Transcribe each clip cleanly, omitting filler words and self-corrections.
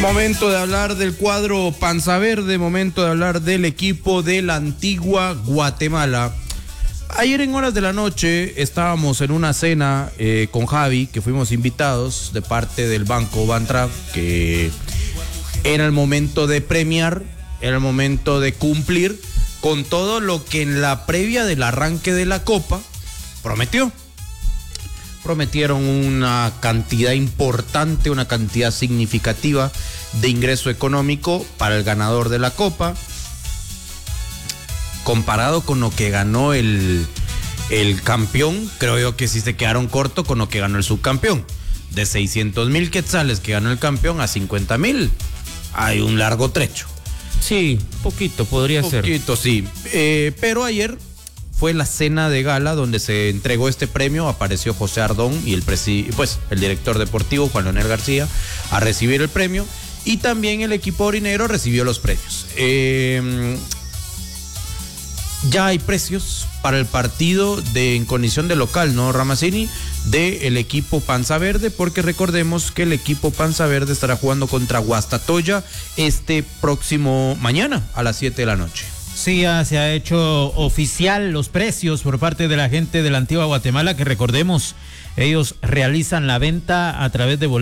Momento de hablar del cuadro Panza Verde, momento de hablar del equipo de la Antigua Guatemala. Ayer en horas de la noche estábamos en una cena con Javi, que fuimos invitados de parte del Banco Bantra, que era el momento de premiar, era el momento de cumplir con todo lo que en la previa del arranque de la Copa prometió. Prometieron una cantidad importante, una cantidad significativa de ingreso económico para el ganador de la Copa, comparado con lo que ganó el campeón. Creo yo que sí se quedaron corto con lo que ganó el subcampeón. De 600,000 quetzales que ganó el campeón a 50,000, hay un largo trecho. Sí, poquito podría ser. Poquito, sí. Pero ayer fue la cena de gala donde se entregó este premio. Apareció José Ardón y el director deportivo Juan Leonel García a recibir el premio, y también el equipo orinero recibió los premios. Ya hay precios para el partido en condición de local, ¿no, Ramazzini? Del equipo Panza Verde, porque recordemos que el equipo Panza Verde estará jugando contra Guastatoya este próximo mañana a las 7 de la noche. Sí, ya se ha hecho oficial los precios por parte de la gente de la Antigua Guatemala, que recordemos, ellos realizan la venta a través de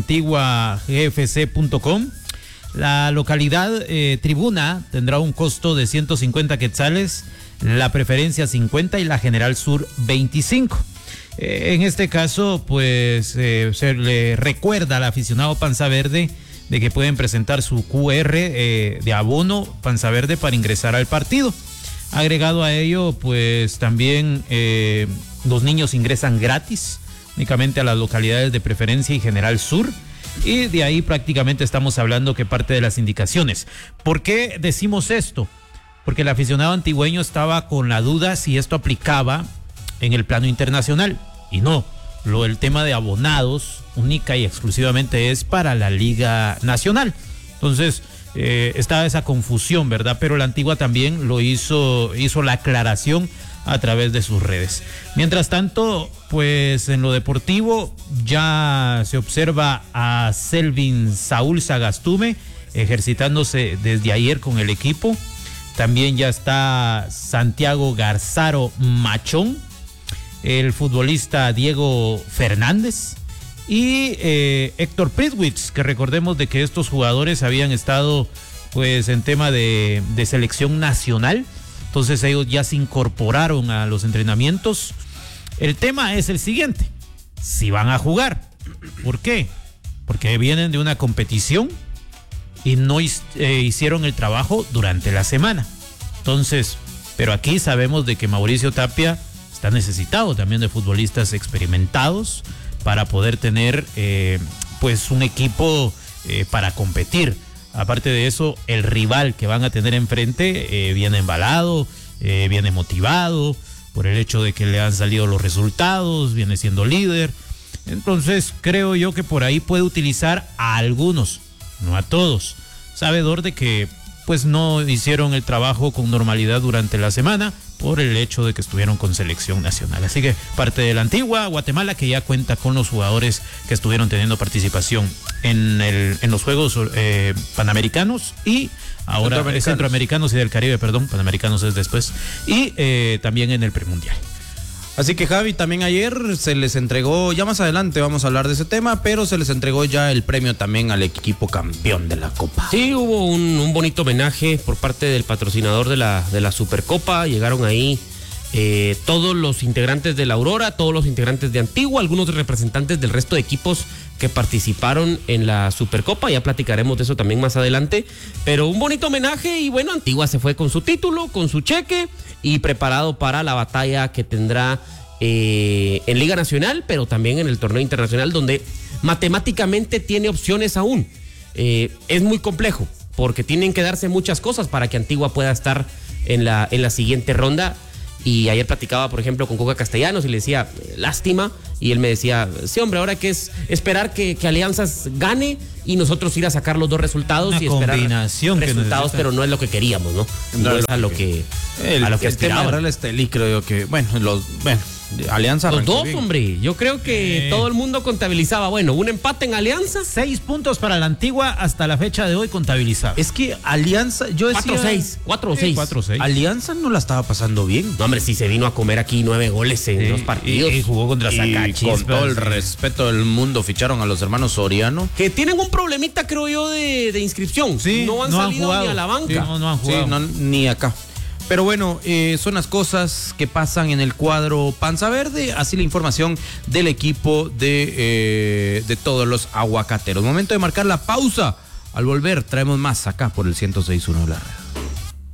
boletosantiguagfc.com. La localidad tribuna tendrá un costo de 150 quetzales, la preferencia 50 y la general sur 25. En este caso, pues se le recuerda al aficionado Panza Verde de que pueden presentar su QR de abono Panza Verde para ingresar al partido. Agregado a ello, pues también los niños ingresan gratis únicamente a las localidades de preferencia y general sur, y de ahí prácticamente estamos hablando que parte de las indicaciones. ¿Por qué decimos esto? Porque el aficionado antigüeño estaba con la duda si esto aplicaba en el plano internacional, y no. El tema de abonados única y exclusivamente es para la Liga Nacional. Entonces, estaba esa confusión, ¿verdad? Pero la Antigua también hizo la aclaración a través de sus redes. Mientras tanto, pues en lo deportivo ya se observa a Selvin Saúl Sagastume ejercitándose desde ayer con el equipo. También ya está Santiago Garzaro Machón, el futbolista Diego Fernández y Héctor Pritwitz, que recordemos de que estos jugadores habían estado pues en tema de selección nacional. Entonces ellos ya se incorporaron a los entrenamientos. El tema es el siguiente: si van a jugar. ¿Por qué? Porque vienen de una competición y no hicieron el trabajo durante la semana. Entonces, pero aquí sabemos de que Mauricio Tapia está necesitado también de futbolistas experimentados para poder tener pues un equipo para competir. Aparte de eso, el rival que van a tener enfrente viene embalado, viene motivado por el hecho de que le han salido los resultados, viene siendo líder. Entonces creo yo que por ahí puede utilizar a algunos, no a todos, sabedor de que pues no hicieron el trabajo con normalidad durante la semana por el hecho de que estuvieron con selección nacional. Así que parte de la Antigua Guatemala, que ya cuenta con los jugadores que estuvieron teniendo participación en los Juegos Panamericanos y ahora Centroamericanos y del Caribe, Panamericanos es después, y también en el Premundial. Así que, Javi, también ayer se les entregó, ya más adelante vamos a hablar de ese tema, pero se les entregó ya el premio también al equipo campeón de la Copa. Sí, hubo un bonito homenaje por parte del patrocinador de la Supercopa. Llegaron ahí todos los integrantes de la Aurora, todos los integrantes de Antigua, algunos representantes del resto de equipos que participaron en la Supercopa. Ya platicaremos de eso también más adelante, pero un bonito homenaje. Y bueno, Antigua se fue con su título, con su cheque y preparado para la batalla que tendrá en Liga Nacional, pero también en el torneo internacional, donde matemáticamente tiene opciones aún. Es muy complejo porque tienen que darse muchas cosas para que Antigua pueda estar en la siguiente ronda. Y ayer platicaba, por ejemplo, con Coca Castellanos y le decía, lástima. Y él me decía, sí, hombre, ahora que es esperar que Alianzas gane y nosotros ir a sacar los dos resultados. Una y esperar resultados, pero no es lo que queríamos, ¿no? No es a lo que aspirábamos. El tema de Estelí, creo yo que, Alianza Los arrancó dos, bien. hombre. Yo creo que todo el mundo contabilizaba, bueno, un empate en Alianza. 6 puntos para la Antigua hasta la fecha de hoy contabilizado. Es que Alianza, yo decía... 4-6. 4-6. 4-6. Alianza no la estaba pasando bien. No, hombre, sí se vino a comer aquí 9 goles en 2 partidos. Y jugó contra Y Zacachis. con todo el respeto del mundo ficharon a los hermanos Soriano. Que tienen un problemita, creo yo, de inscripción. Sí, no han no han salido jugado. ni a la banca. Sí, no han Sí, jugado. no, ni acá. Pero bueno, son las cosas que pasan en el cuadro Panza Verde. Así la información del equipo de todos los aguacateros. Momento de marcar la pausa. Al volver traemos más acá por el 106.1 de la red.